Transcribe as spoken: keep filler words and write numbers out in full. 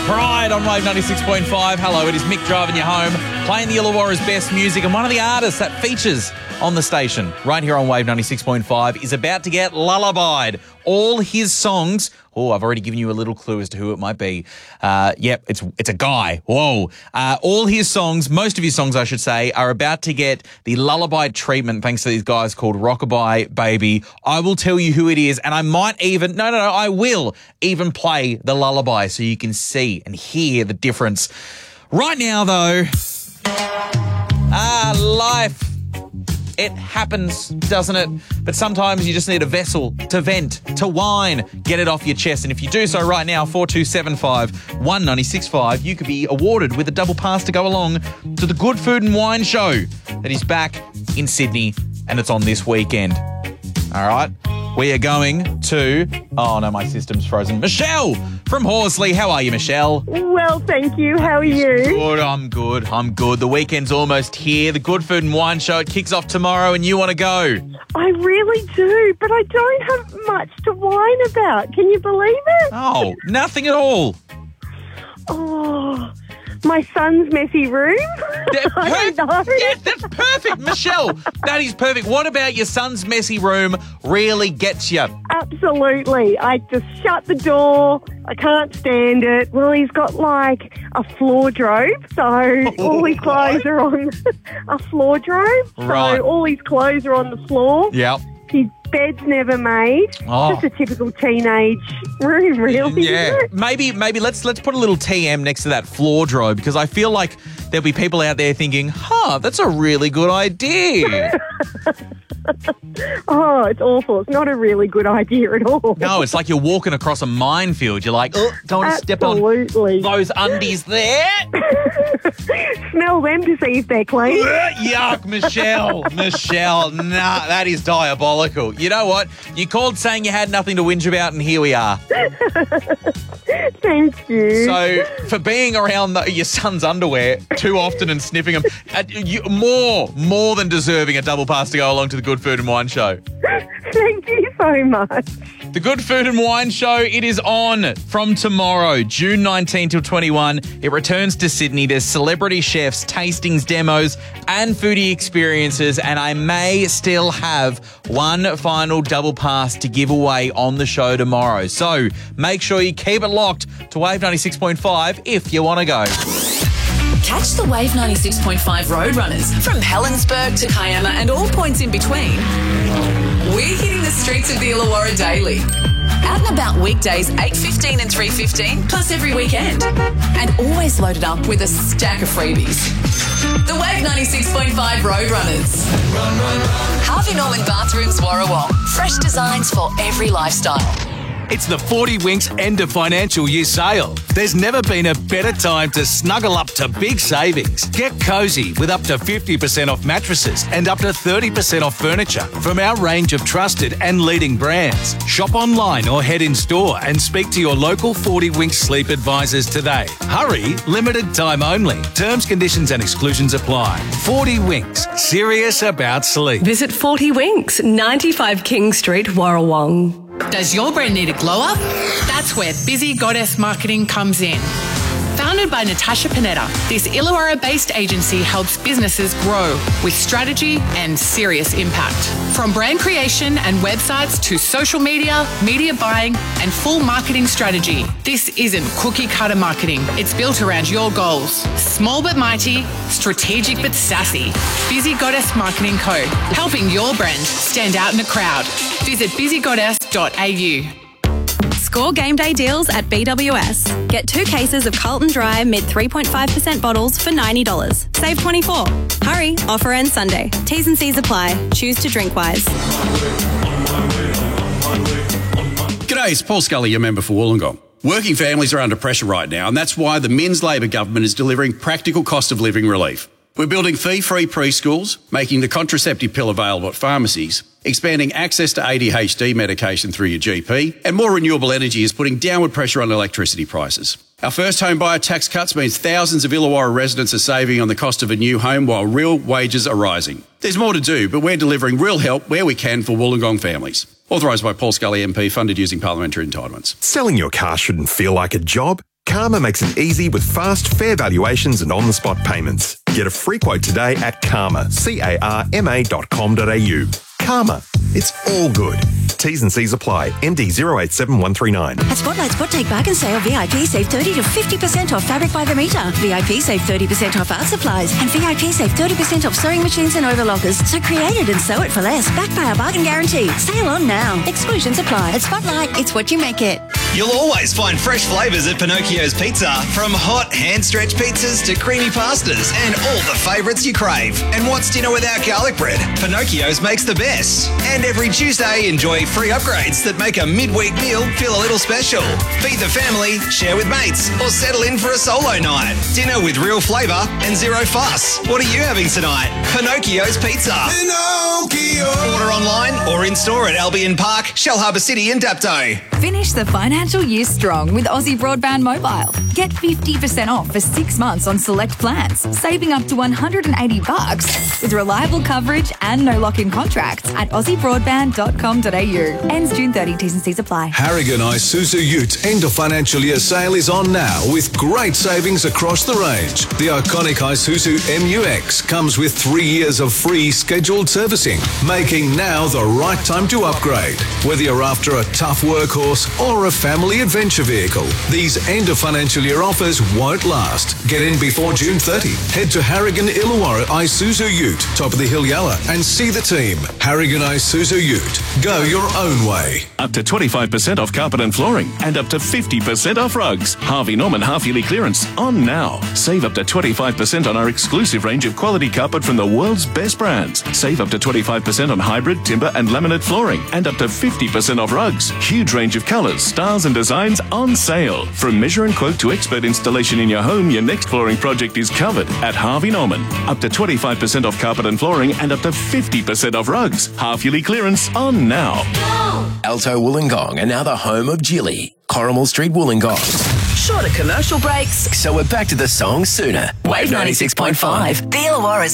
Pride on Wave ninety-six point five. Hello, it is Mick driving you home, playing the Illawarra's best music, and one of the artists that features on the station right here on Wave ninety-six point five is about to get lullabied. All his songs, oh, I've already given you a little clue as to who it might be. Uh, yep, it's it's a guy. Whoa. Uh, all his songs, most of his songs, I should say, are about to get the lullaby treatment thanks to these guys called Rockabye Baby. I will tell you who it is, and I might even, no, no, no, I will even play the lullaby so you can see and hear the difference. Right now, though, ah, life. It happens, doesn't it? But sometimes you just need a vessel to vent, to whine, get it off your chest. And if you do so right now, four two seven five, one nine six five, you could be awarded with a double pass to go along to the Good Food and Wine Show that is back in Sydney, and it's on this weekend. All right? We are going to, oh no, my system's frozen. Michelle from Horsley. How are you, Michelle? Well, thank you. How are you? Good, I'm good, I'm good. The weekend's almost here. The Good Food and Wine Show, it kicks off tomorrow and you want to go. I really do, but I don't have much to whine about. Can you believe it? Oh, nothing at all. Oh, my son's messy room? I don't know. Yeah, that's perfect, Michelle. That is perfect. What about your son's messy room really gets you? Absolutely. I just shut the door. I can't stand it. Well, he's got like a floor drobe, so all his clothes are on a floor drobe. So Right. all his clothes are on the floor. Yep. His bed's never made. Oh. Just a typical teenage room, really. Yeah, Isn't it? maybe maybe let's let's put a little T M next to that floor drobe because I feel like there'll be people out there thinking, huh, that's a really good idea. Oh, it's awful. It's not a really good idea at all. No, it's like you're walking across a minefield. You're like, oh, don't want to step on Absolutely. those undies there. Smell them to see if they're clean. Yuck, Michelle. Michelle, nah, that is diabolical. You know what? You called saying you had nothing to whinge about, and here we are. Thank you. So, for being around the, your son's underwear too often and sniffing them, uh, you, more, more than deserving a double pass to go along to the Good Food and Wine Show. Thank you so much. The Good Food and Wine Show, it is on from tomorrow, June nineteenth till twenty-first. It returns to Sydney. There's celebrity chefs, tastings, demos, and foodie experiences, and I may still have one final double pass to give away on the show tomorrow. So make sure you keep it locked to Wave ninety-six point five if you want to go. Catch the Wave ninety-six point five Roadrunners from Helensburgh to Kiama and all points in between. We're hitting the streets of the Illawarra daily. Out and about weekdays eight fifteen and three fifteen, plus every weekend. And always loaded up with a stack of freebies. The Wave ninety-six point five Roadrunners. Harvey Norman Bathrooms Warrawong. Fresh designs for every lifestyle. It's the forty Winks end of financial year sale. There's never been a better time to snuggle up to big savings. Get cosy with up to fifty percent off mattresses and up to thirty percent off furniture from our range of trusted and leading brands. Shop online or head in store and speak to your local forty Winks sleep advisors today. Hurry, limited time only. Terms, conditions and exclusions apply. forty Winks, serious about sleep. Visit forty Winks, ninety-five King Street, Warrawong. Does your brand need a glow up? That's where Busy Goddess Marketing comes in. Founded by Natasha Panetta, this Illawarra-based agency helps businesses grow with strategy and serious impact. From brand creation and websites to social media, media buying and full marketing strategy, this isn't cookie-cutter marketing. It's built around your goals. Small but mighty, strategic but sassy. Busy Goddess Marketing Co. Helping your brand stand out in the crowd. Visit busy goddess dot a u. Score game day deals at B W S. Get two cases of Carlton Dry mid three point five percent bottles for ninety dollars. Save twenty-four dollars. Hurry, offer ends Sunday. T's and C's apply. Choose to drink wise. G'day, it's Paul Scully, your member for Wollongong. Working families are under pressure right now, and that's why the Minns Labor government is delivering practical cost of living relief. We're building fee-free preschools, making the contraceptive pill available at pharmacies, expanding access to A D H D medication through your G P, and more renewable energy is putting downward pressure on electricity prices. Our first home buyer tax cuts means thousands of Illawarra residents are saving on the cost of a new home while real wages are rising. There's more to do, but we're delivering real help where we can for Wollongong families. Authorised by Paul Scully M P, funded using parliamentary entitlements. Selling your car shouldn't feel like a job. Karma makes it easy with fast, fair valuations and on-the-spot payments. Get a free quote today at Karma, C A R M A dot com dot A U. Karma. It's all good. T's and C's apply. N D zero eight seven one three nine. At Spotlight Spot Take Bargain Sale, V I P save thirty to fifty percent off fabric by the metre. V I P save thirty percent off art supplies. And V I P save thirty percent off sewing machines and overlockers. So create it and sew it for less. Backed by our bargain guarantee. Sale on now. Exclusions apply. At Spotlight, it's what you make it. You'll always find fresh flavours at Pinocchio's Pizza. From hot hand-stretched pizzas to creamy pastas and all the favourites you crave. And what's dinner without garlic bread? Pinocchio's makes the best. And every Tuesday, enjoy free upgrades that make a midweek meal feel a little special. Feed the family, share with mates, or settle in for a solo night. Dinner with real flavour and zero fuss. What are you having tonight? Pinocchio's Pizza. Pinocchio. Order online or in-store at Albion Park, Shell Harbour City and Dapto. Finish the financial year strong with Aussie Broadband Mobile. Get fifty percent off for six months on select plans, saving up to one hundred eighty bucks with reliable coverage and no lock-in contracts at aussie broadband dot com dot a u. Ends June thirtieth. T's and C's apply. Harrigan Isuzu Ute end of financial year sale is on now with great savings across the range. The iconic Isuzu M U X comes with three years of free scheduled servicing, making now the right time to upgrade. Whether you're after a tough workhorse or a family adventure vehicle, these end of financial year offers won't last. Get in before June thirtieth. Head to Harrigan Illawarra Isuzu Ute, top of the hill Yalla, and see the team. Harrigan Isuzu Ute. Go your own way. Up to twenty-five percent off carpet and flooring and up to fifty percent off rugs. Harvey Norman half-yearly clearance on now. Save up to twenty-five percent on our exclusive range of quality carpet from the world's best brands. Save up to twenty-five percent on hybrid, timber and laminate flooring and up to fifty percent off rugs. Huge range of colours, styles and designs on sale. From measure and quote to expert installation in your home, your next flooring project is covered at Harvey Norman. Up to twenty-five percent off carpet and flooring and up to fifty percent off rugs. Half-yearly clearance on now. Alto Wollongong are now the home of Jilly. Corrimal Street Wollongong. Shorter commercial breaks. So we're back to the song sooner. Wave ninety-six point five. The Illawarra's